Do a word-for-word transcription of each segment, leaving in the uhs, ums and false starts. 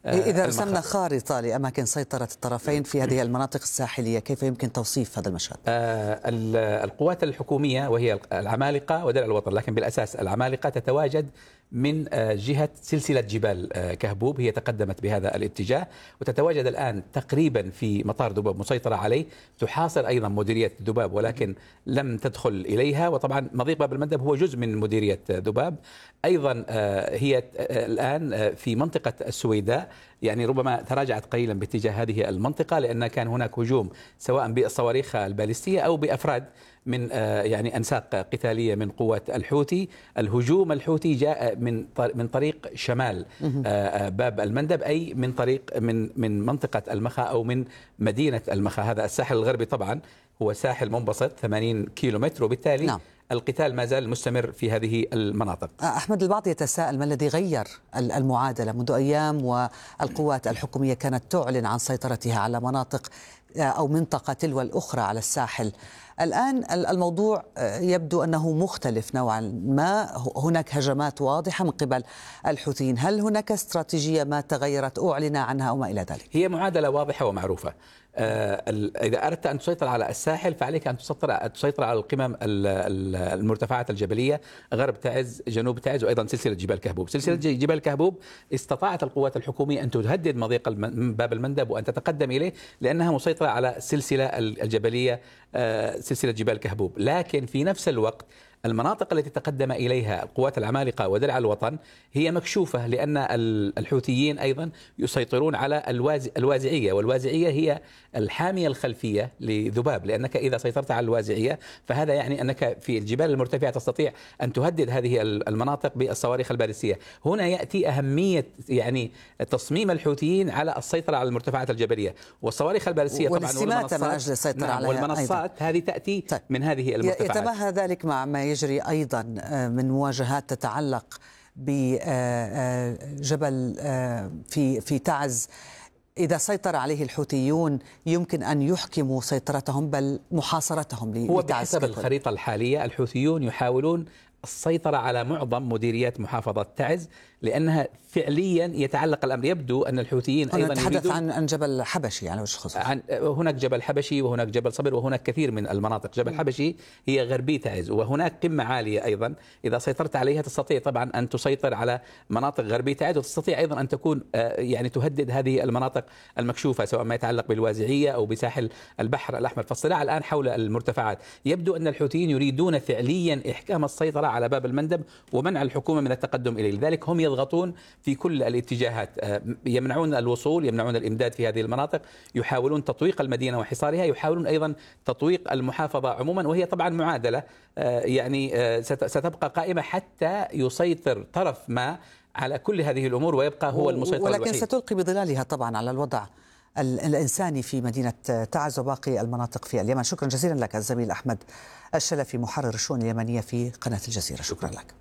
إذا رسمنا خارطة لأماكن سيطرة الطرفين في هذه المناطق الساحلية، كيف يمكن توصيف هذا المشهد؟ القوات الحكومية وهي العمالقة ودرع الوطن، لكن بالأساس العمالقة تتواجد من جهة سلسلة جبال كهبوب، هي تقدمت بهذا الاتجاه وتتواجد الآن تقريبا في مطار دباب مسيطرة عليه، تحاصر أيضا مديرية دباب ولكن لم تدخل إليها، وطبعا مضيق باب المندب هو جزء من مديرية دباب. أيضا هي الآن في منطقة السويداء، يعني ربما تراجعت قليلا باتجاه هذه المنطقة لأن كان هناك هجوم سواء بالصواريخ البالستية أو بأفراد من يعني أنساق قتالية من قوات الحوثي. الهجوم الحوثي جاء من من طريق شمال باب المندب، أي من طريق من من منطقة المخا أو من مدينة المخا. هذا الساحل الغربي طبعا هو ساحل منبسط ثمانين كيلومتر، وبالتالي نعم. القتال ما زال مستمر في هذه المناطق. أحمد، البعض يتساءل ما الذي غير المعادلة منذ أيام والقوات الحكومية كانت تعلن عن سيطرتها على مناطق أو منطقة تلو الأخرى على الساحل. الآن الموضوع يبدو أنه مختلف نوعا ما، هناك هجمات واضحة من قبل الحوثيين. هل هناك استراتيجية ما تغيرت أعلن عنها أو ما إلى ذلك؟ هي معادلة واضحة ومعروفة. آه إذا أردت أن تسيطر على الساحل فعليك أن تسيطر, تسيطر على القمم المرتفعات الجبلية، غرب تعز، جنوب تعز، وأيضا سلسلة جبال كهبوب. سلسلة جبال كهبوب استطاعت القوات الحكومية أن تهدد مضيق باب المندب وأن تتقدم إليه لأنها مسيطرة على السلسلة الجبلية آه سلسلة جبال كهبوب. لكن في نفس الوقت المناطق التي تقدم إليها القوات العمالقة ودرع الوطن هي مكشوفة، لأن الحوثيين أيضا يسيطرون على الوازعية، والوازعية هي الحامية الخلفية لذباب، لأنك إذا سيطرت على الوازعية فهذا يعني أنك في الجبال المرتفعة تستطيع أن تهدد هذه المناطق بالصواريخ البالستية. هنا يأتي أهمية يعني تصميم الحوثيين على السيطرة على المرتفعات الجبلية والصواريخ البالستية طبعا، والمنصات من أجل السيطرة نعم، عليها والمنصات هذه تأتي طيب. من هذه المرتفعات. يتباهى ذلك مع ما يجري أيضا من مواجهات تتعلق بجبل في في تعز. إذا سيطر عليه الحوثيون يمكن أن يحكموا سيطرتهم بل محاصرتهم لتعز. هو بحسب الخريطة الحالية الحوثيون يحاولون السيطرة على معظم مديريات محافظة تعز، لأنها فعليا يتعلق الأمر. يبدو أن الحوثيين أيضا نتحدث عن عن جبل حبشي على وجه الخصوص. عن هناك جبل حبشي وهناك جبل صبر وهناك كثير من المناطق. جبل حبشي هي غربي تعز، وهناك قمة عالية أيضا إذا سيطرت عليها تستطيع طبعا أن تسيطر على مناطق غربي تعز، وتستطيع أيضا أن تكون يعني تهدد هذه المناطق المكشوفة سواء ما يتعلق بالوازعية أو بساحل البحر الأحمر. فالصراع الآن حول المرتفعات. يبدو أن الحوثيين يريدون فعليا إحكام السيطرة على باب المندب ومنع الحكومة من التقدم إليه، لذلك هم يضغطون في كل الاتجاهات، يمنعون الوصول، يمنعون الإمداد في هذه المناطق، يحاولون تطويق المدينة وحصارها، يحاولون أيضا تطويق المحافظة عموما، وهي طبعا معادلة يعني ستبقى قائمة حتى يسيطر طرف ما على كل هذه الأمور ويبقى هو المسيطر ولكن الوحيد. ستلقي بظلالها طبعا على الوضع الإنساني في مدينة تعز وباقي المناطق في اليمن. شكرا جزيلا لك الزميل أحمد الشلفي محرر الشؤون اليمنية في قناة الجزيرة. شكرا لك.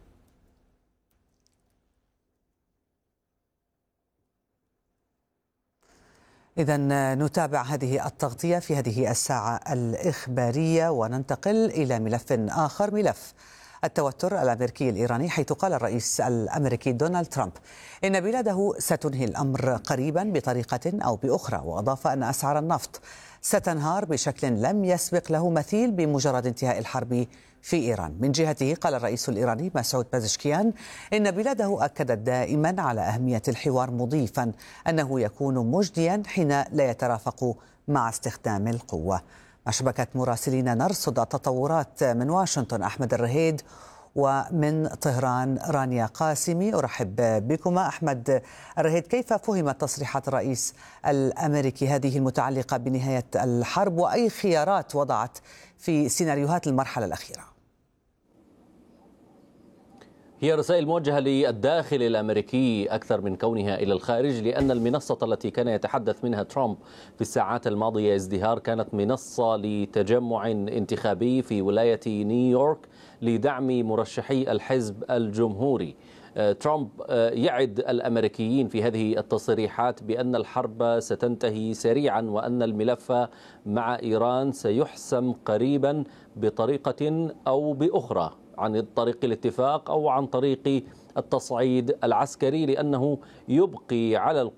إذن نتابع هذه التغطية في هذه الساعة الإخبارية وننتقل إلى ملف آخر، ملف التوتر الأمريكي الإيراني، حيث قال الرئيس الأمريكي دونالد ترامب إن بلاده ستنهي الأمر قريبا بطريقة أو بأخرى، وأضاف أن أسعار النفط ستنهار بشكل لم يسبق له مثيل بمجرد انتهاء الحرب في إيران. من جهته قال الرئيس الإيراني مسعود بازشكيان إن بلاده أكدت دائما على أهمية الحوار، مضيفا أنه يكون مجديا حين لا يترافق مع استخدام القوة. مع شبكة مراسلين نرصد التطورات من واشنطن أحمد الرهيد، ومن طهران رانيا قاسمي. أرحب بكما. أحمد الرهيد، كيف فهمت تصريحات الرئيس الأمريكي هذه المتعلقة بنهاية الحرب، وأي خيارات وضعت في سيناريوهات المرحلة الأخيرة؟ هي رسائل موجهة للداخل الأمريكي أكثر من كونها إلى الخارج، لأن المنصة التي كان يتحدث منها ترامب في الساعات الماضية ازدهار كانت منصة لتجمع انتخابي في ولاية نيويورك لدعم مرشحي الحزب الجمهوري. ترامب يعد الأمريكيين في هذه التصريحات بأن الحرب ستنتهي سريعا وأن الملف مع إيران سيحسم قريبا بطريقة أو بأخرى، عن طريق الاتفاق أو عن طريق التصعيد العسكري، لأنه يبقي على